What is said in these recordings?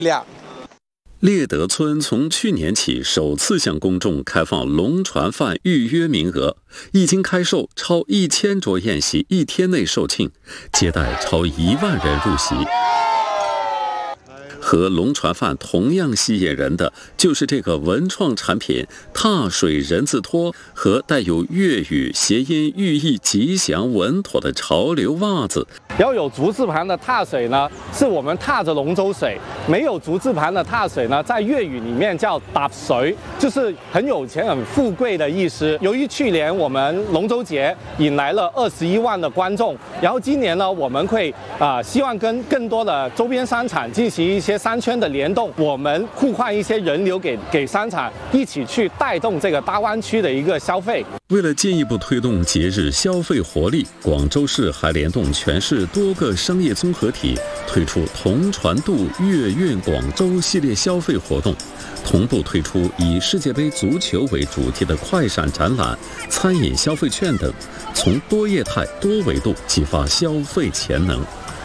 猎德村从去年起首次向公众开放龙船饭预约名额，一经开售，超1000桌宴席1天内售罄，接待超1万人入席。和龙船饭同样吸引人的，就是这个文创产品“踏水人字拖”和带有粤语谐音寓意吉祥稳妥的潮流袜子。 要有竹字旁的踏水呢，是我们踏着龙舟水；没有竹字旁的踏水呢，在粤语里面叫搭水，就是很有钱、很富贵的意思。由于去年我们龙舟节引来了21万的观众，然后今年呢，我们会希望跟更多的周边商场进行一些商圈的联动，我们互换一些人流给商场，一起去带动这个大湾区的一个消费。 为了进一步推动节日消费活力，广州市还联动全市多个商业综合体，推出同船渡粤韵广州系列消费活动，同步推出以世界杯足球为主题的快闪展览、餐饮消费券等，从多业态多维度激发消费潜能。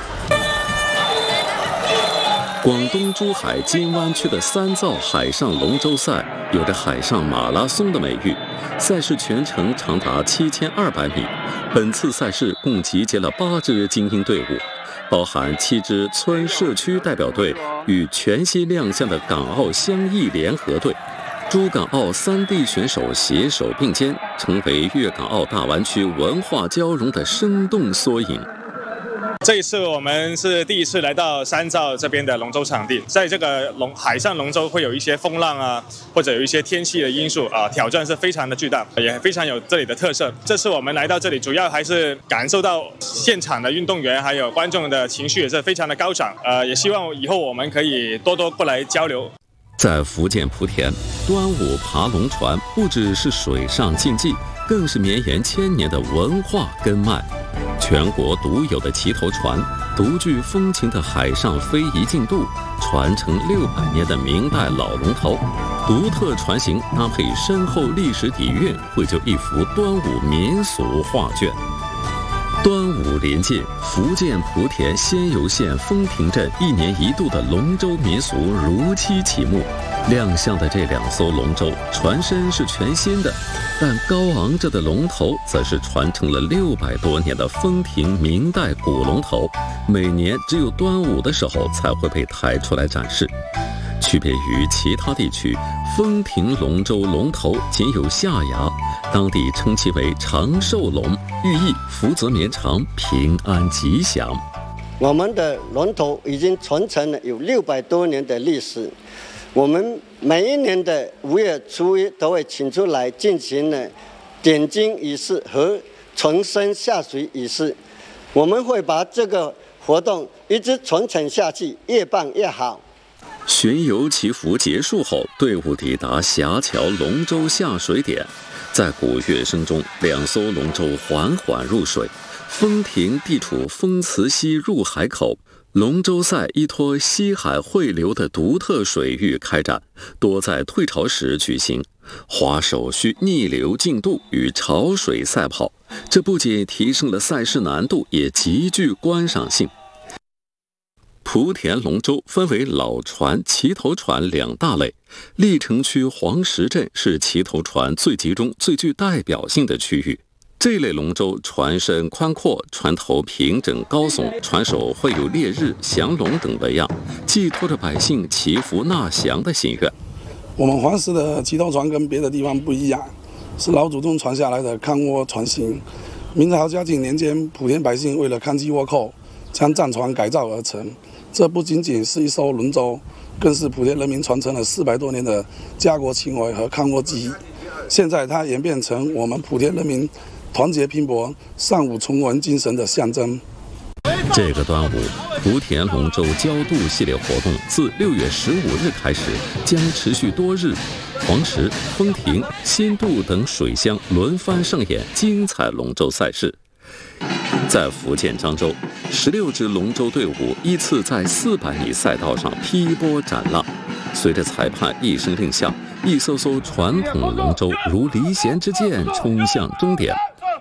广东珠海金湾区的三灶海上龙舟赛有着海上马拉松的美誉，赛事全程长达7200米。本次赛事共集结了8支精英队伍，包含7支村社区代表队与全新亮相的港澳乡艺联合队。珠港澳3地选手携手并肩，成为粤港澳大湾区文化交融的生动缩影。 这一次我们是第一次来到三灶这边的龙舟场地，在这个海上龙舟会有一些风浪啊，或者有一些天气的因素啊，挑战是非常的巨大，也非常有这里的特色。这次我们来到这里，主要还是感受到现场的运动员还有观众的情绪也是非常的高涨，也希望以后我们可以多多过来交流。 在福建莆田，端午爬龙船不只是水上竞技，更是绵延1000年的文化根脉。全国独有的旗头船，独具风情的海上非遗竞渡，传承600年的明代老龙头，独特船型搭配深厚历史底蕴，绘就一幅端午民俗画卷。端午临近，福建莆田仙游县丰亭镇1年1度的龙舟民俗如期启幕。亮相的这2艘龙舟，船身是全新的，但高昂着的龙头则是传承了600多年的丰亭明代古龙头，每年只有端午的时候才会被抬出来展示。区别于其他地区，丰亭龙舟龙头仅有下牙，当地称其为长寿龙，寓意福泽绵长、平安吉祥。 我们的龙头已经传承了有600多年的历史，我们每一年的5月初1都会请出来进行了点睛仪式和重生下水仪式，我们会把这个活动一直传承下去，越办越好。 巡游祈福结束后，队伍抵达霞桥龙舟下水点，在鼓乐声中，2艘龙舟缓缓入水。丰亭地处丰慈溪入海口，龙舟赛依托西海汇流的独特水域开展，多在退潮时举行。划手需逆流竞渡与潮水赛跑，这不仅提升了赛事难度，也极具观赏性。莆田龙舟分为老船、旗头船2大类，历城区黄石镇是旗头船最集中、最具代表性的区域。这类龙舟船身宽阔，船头平整高耸，船首绘有烈日、祥龙等纹样，寄托着百姓祈福纳祥的心愿。 我们黄石的旗头船跟别的地方不一样，是老祖宗传下来的抗倭船型。明朝嘉靖年间，莆田百姓为了抗击倭寇，将战船改造而成。这不仅仅是一艘轮舟，更是莆田人民传承了400多年的家国情怀和抗倭记忆。现在它演变成我们莆田人民团结拼搏、尚武从文精神的象征。 这个端午，莆田龙舟交渡系列活动自6月15日开始，将持续多日。黄石、丰亭、新渡等水乡轮番上演精彩龙舟赛事。在福建漳州，16支龙舟队伍依次在400米赛道上劈波斩浪。随着裁判一声令下，一艘艘传统龙舟如离弦之箭冲向终点。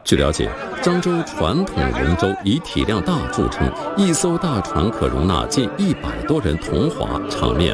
据了解，漳州传统龙舟以体量大著称，一艘大船可容纳近100多人同划，场面